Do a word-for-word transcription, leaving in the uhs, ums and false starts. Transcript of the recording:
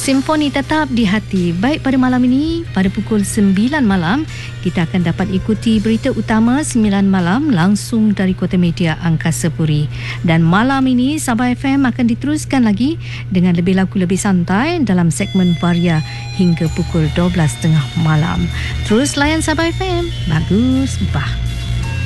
Simfoni tetap di hati. Baik, pada malam ini, pada pukul sembilan malam, kita akan dapat ikuti berita utama sembilan malam langsung dari Kota Media Angkasa Puri. Dan malam ini, Sabah F M akan diteruskan lagi dengan lebih lagu lebih santai dalam segmen Varia hingga pukul dua belas tiga puluh malam. Terus layan Sabah F M. Bagus, bah.